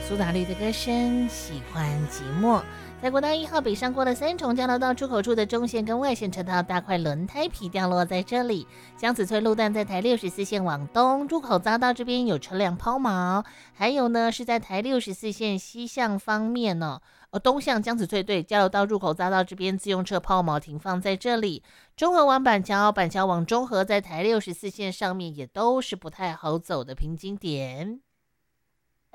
苏打绿的歌声，喜欢寂寞。在国道1号北上过了3重交流道出口处的中线跟外线车道大块轮胎皮掉落在这里。江子翠路段在台64线往东入口匝道这边有车辆抛锚，还有呢是在台64线西向方面东向江子翠对交流道入口匝道这边自用车抛锚停放在这里。中和往板桥，板桥往中和在台64线上面也都是不太好走的瓶颈点。